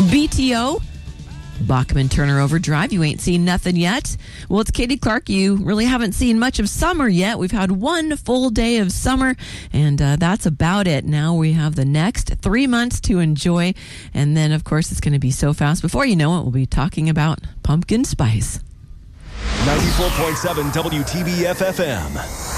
BTO, Bachman Turner Overdrive. You ain't seen nothing yet. Well, it's Katie Clark. You really haven't seen much of summer yet. We've had one full day of summer, and that's about it. Now we have the next 3 months to enjoy, and then, of course, it's going to be so fast. Before you know it, we'll be talking about pumpkin spice. 94.7 WTBF FM.